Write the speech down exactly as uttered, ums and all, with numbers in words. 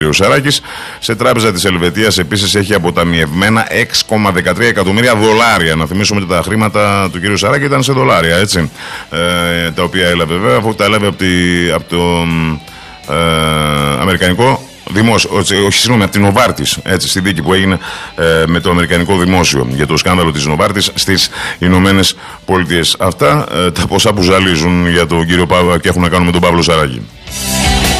ο Σαράκης. Σε τράπεζα της Ελβετίας επίσης έχει αποταμιευμένα έξι κόμμα δεκατρία εκατομμύρια δολάρια. Να θυμίσουμε ότι τα χρήματα του κ. Σαράκη ήταν σε δολάρια, έτσι. Ε, τα οποία έλαβε βέβαια, αφού τα έλαβε από, τη, από το ε, Αμερικανικό Δημόσιο, όχι συγγνώμη, από την Νοβάρτις, έτσι, στη δίκη που έγινε ε, με το Αμερικανικό Δημόσιο για το σκάνδαλο της Νοβάρτις στις Ηνωμένες Πολιτείες. Αυτά ε, τα ποσά που ζαλίζουν για τον κύριο Παύλο και έχουν να κάνουν με τον Παύλο Σαράκη.